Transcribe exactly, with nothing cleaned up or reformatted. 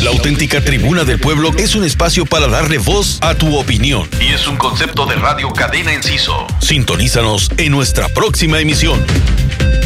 La auténtica tribuna del pueblo es un espacio para darle voz a tu opinión. Y es un concepto de Radio Cadena Enciso. Sintonízanos en nuestra próxima emisión.